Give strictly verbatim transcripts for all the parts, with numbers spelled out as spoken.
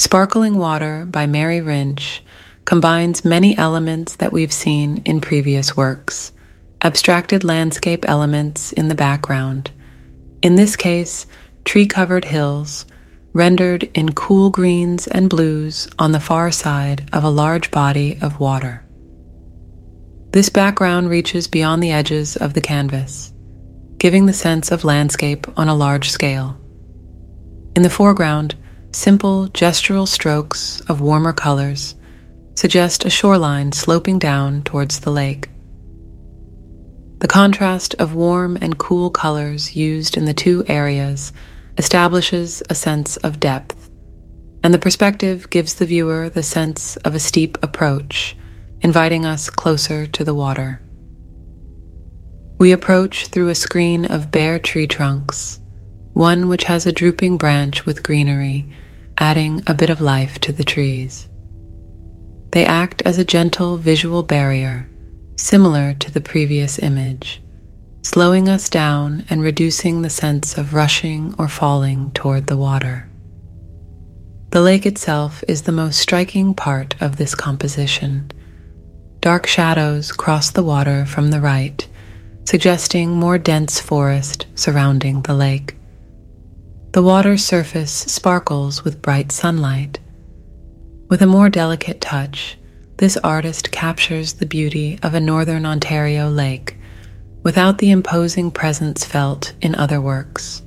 Sparkling Water by Mary Rynch combines many elements that we've seen in previous works, abstracted landscape elements in the background, in this case, tree-covered hills, rendered in cool greens and blues on the far side of a large body of water. This background reaches beyond the edges of the canvas, giving the sense of landscape on a large scale. In the foreground, simple gestural strokes of warmer colors suggest a shoreline sloping down towards the lake. The contrast of warm and cool colors used in the two areas establishes a sense of depth, and the perspective gives the viewer the sense of a steep approach, inviting us closer to the water. We approach through a screen of bare tree trunks, one which has a drooping branch with greenery, adding a bit of life to the trees. They act as a gentle visual barrier, similar to the previous image, slowing us down and reducing the sense of rushing or falling toward the water. The lake itself is the most striking part of this composition. Dark shadows cross the water from the right, suggesting more dense forest surrounding the lake. The water's surface sparkles with bright sunlight. With a more delicate touch, this artist captures the beauty of a northern Ontario lake without the imposing presence felt in other works.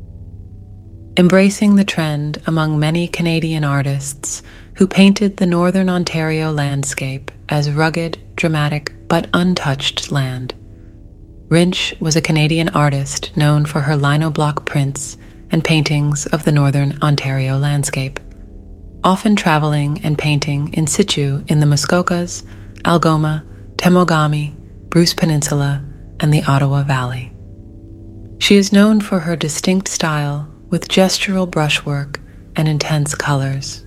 Embracing the trend among many Canadian artists who painted the northern Ontario landscape as rugged, dramatic, but untouched land, Rynch was a Canadian artist known for her lino-block prints and paintings of the northern Ontario landscape, often traveling and painting in situ in the Muskokas, Algoma, Temagami, Bruce Peninsula, and the Ottawa Valley. She is known for her distinct style with gestural brushwork and intense colors.